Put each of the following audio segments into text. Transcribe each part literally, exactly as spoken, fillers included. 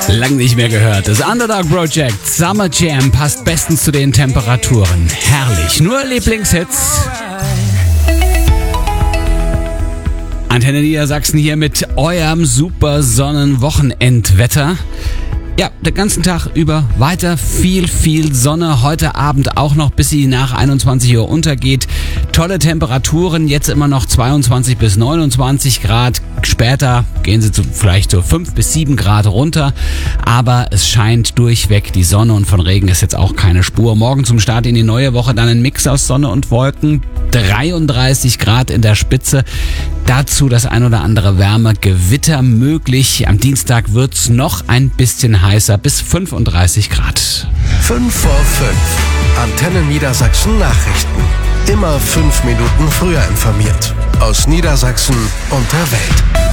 Lang nicht mehr gehört. Das Underdog Project Summer Jam passt bestens zu den Temperaturen. Herrlich. Nur Lieblingshits. Antenne Niedersachsen hier mit eurem super Sonnenwochenendwetter. Ja, den ganzen Tag über weiter viel, viel Sonne. Heute Abend auch noch, bis sie nach einundzwanzig Uhr untergeht. Tolle Temperaturen, jetzt immer noch zweiundzwanzig bis neunundzwanzig Grad. Später gehen sie zu, vielleicht so fünf bis sieben Grad runter. Aber es scheint durchweg die Sonne und von Regen ist jetzt auch keine Spur. Morgen zum Start in die neue Woche dann ein Mix aus Sonne und Wolken. dreiunddreißig Grad in der Spitze. Dazu das ein oder andere Wärmegewitter möglich. Am Dienstag wird's noch ein bisschen heißer, bis fünfunddreißig Grad. fünf vor fünf. Antenne Niedersachsen Nachrichten. Immer fünf Minuten früher informiert. Aus Niedersachsen und der Welt.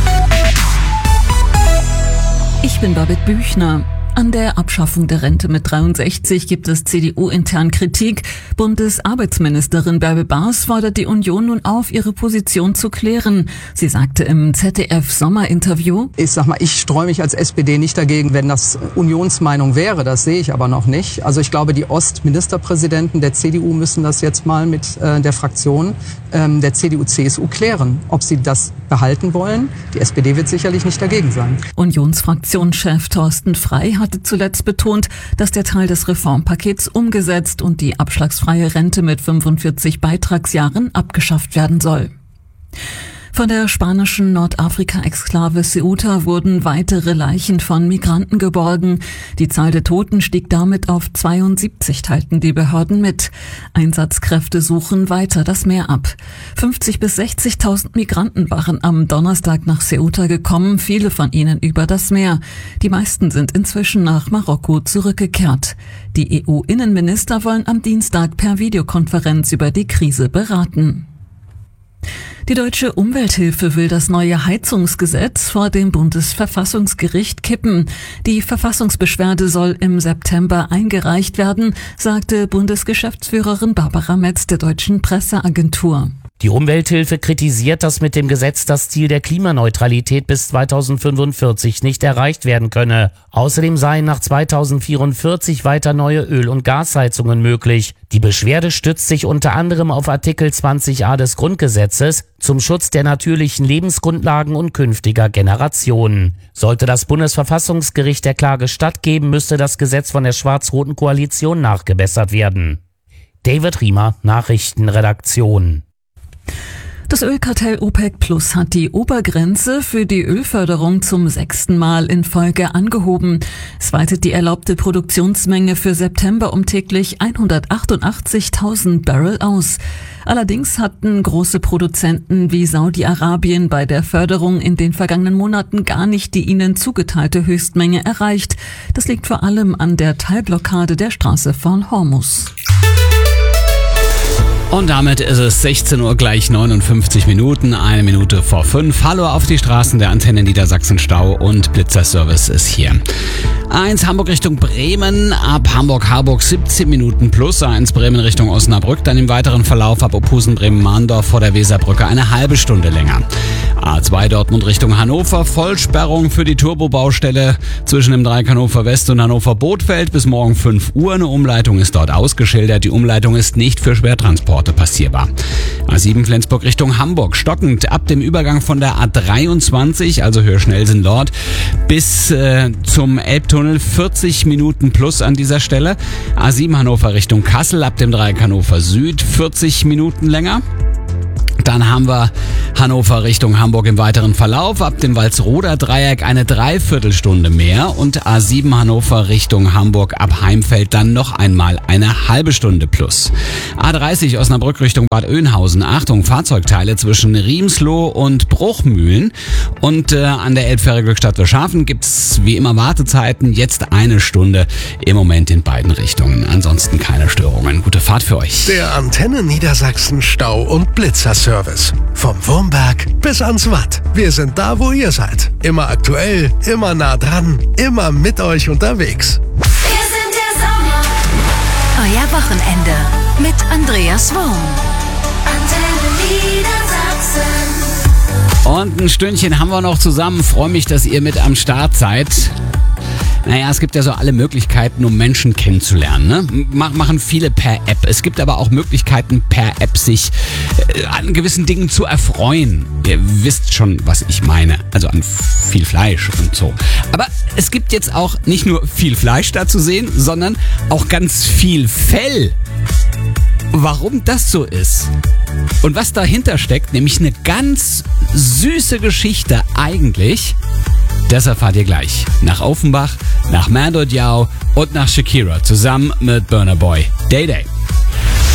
Ich bin Babette Büchner. An der Abschaffung der Rente mit dreiundsechzig gibt es C D U-intern Kritik. Bundesarbeitsministerin Bärbel Baas fordert die Union nun auf, ihre Position zu klären. Sie sagte im Z D F-Sommerinterview: Ich sag mal, ich streue mich als S P D nicht dagegen, wenn das Unionsmeinung wäre. Das sehe ich aber noch nicht. Also ich glaube, die Ostministerpräsidenten der C D U müssen das jetzt mal mit äh, der Fraktion ähm, der C D U-C S U klären, ob sie das behalten wollen. Die S P D wird sicherlich nicht dagegen sein. Unionsfraktionschef Thorsten Frey hat hatte zuletzt betont, dass der Teil des Reformpakets umgesetzt und die abschlagsfreie Rente mit fünfundvierzig Beitragsjahren abgeschafft werden soll. Von der spanischen Nordafrika-Exklave Ceuta wurden weitere Leichen von Migranten geborgen. Die Zahl der Toten stieg damit auf zweiundsiebzig, teilten die Behörden mit. Einsatzkräfte suchen weiter das Meer ab. fünfzig bis sechzigtausend Migranten waren am Donnerstag nach Ceuta gekommen, viele von ihnen über das Meer. Die meisten sind inzwischen nach Marokko zurückgekehrt. Die E U-Innenminister wollen am Dienstag per Videokonferenz über die Krise beraten. Die Deutsche Umwelthilfe will das neue Heizungsgesetz vor dem Bundesverfassungsgericht kippen. Die Verfassungsbeschwerde soll im September eingereicht werden, sagte Bundesgeschäftsführerin Barbara Metz der Deutschen Presseagentur. Die Umwelthilfe kritisiert, dass mit dem Gesetz das Ziel der Klimaneutralität bis zweitausendfünfundvierzig nicht erreicht werden könne. Außerdem seien nach zweitausendvierundvierzig weiter neue Öl- und Gasheizungen möglich. Die Beschwerde stützt sich unter anderem auf Artikel zwanzig a des Grundgesetzes zum Schutz der natürlichen Lebensgrundlagen und künftiger Generationen. Sollte das Bundesverfassungsgericht der Klage stattgeben, müsste das Gesetz von der schwarz-roten Koalition nachgebessert werden. David Riemer, Nachrichtenredaktion. Das Ölkartell OPEC Plus hat die Obergrenze für die Ölförderung zum sechsten Mal in Folge angehoben. Es weitet die erlaubte Produktionsmenge für September um täglich hundertachtundachtzigtausend Barrel aus. Allerdings hatten große Produzenten wie Saudi-Arabien bei der Förderung in den vergangenen Monaten gar nicht die ihnen zugeteilte Höchstmenge erreicht. Das liegt vor allem an der Teilblockade der Straße von Hormuz. Und damit ist es sechzehn Uhr gleich neunundfünfzig Minuten, eine Minute vor fünf. Hallo auf die Straßen der Antenne Niedersachsen Stau und Blitzerservice ist hier. A eins Hamburg Richtung Bremen, ab Hamburg-Harburg siebzehn Minuten plus, A eins Bremen Richtung Osnabrück, dann im weiteren Verlauf ab Opusen-Bremen-Mahndorf vor der Weserbrücke eine halbe Stunde länger. A zwei Dortmund Richtung Hannover, Vollsperrung für die Turbobaustelle zwischen dem Dreieck Hannover West und Hannover Bothfeld bis morgen fünf Uhr. Eine Umleitung ist dort ausgeschildert, die Umleitung ist nicht für Schwertransport passierbar. A sieben Flensburg Richtung Hamburg, stockend ab dem Übergang von der A dreiundzwanzig, also Höhe Schnellsen-Nord, bis äh, zum Elbtunnel vierzig Minuten plus an dieser Stelle. A sieben Hannover Richtung Kassel, ab dem Dreieck Hannover Süd vierzig Minuten länger. Dann haben wir Hannover Richtung Hamburg im weiteren Verlauf. Ab dem Walsroder Dreieck eine Dreiviertelstunde mehr. Und A sieben Hannover Richtung Hamburg ab Heimfeld dann noch einmal eine halbe Stunde plus. A dreißig Osnabrück Richtung Bad Oeynhausen. Achtung, Fahrzeugteile zwischen Riemsloh und Bruchmühlen. Und äh, an der Elbphäre-Glückstadt Wirschhafen gibt's wie immer Wartezeiten. Jetzt eine Stunde im Moment in beiden Richtungen. Ansonsten keine Störungen. Gute Fahrt für euch. Der Antenne Niedersachsen Stau- und Blitzerservice. Vom Wurmberg bis ans Watt. Wir sind da, wo ihr seid. Immer aktuell, immer nah dran, immer mit euch unterwegs. Wir sind der Sommer. Euer Wochenende mit Andreas Wurm. Antenne Niedersachsen. Und ein Stündchen haben wir noch zusammen. Freue mich, dass ihr mit am Start seid. Naja, es gibt ja so alle Möglichkeiten, um Menschen kennenzulernen. Ne? Mach, machen viele per App. Es gibt aber auch Möglichkeiten, per App sich äh, an gewissen Dingen zu erfreuen. Ihr wisst schon, was ich meine. Also an viel Fleisch und so. Aber es gibt jetzt auch nicht nur viel Fleisch da zu sehen, sondern auch ganz viel Fell. Warum das so ist und was dahinter steckt, nämlich eine ganz süße Geschichte eigentlich, das erfahrt ihr gleich. Nach Offenbach, nach Mando Diao und nach Shakira zusammen mit Burna Boy. Day Day.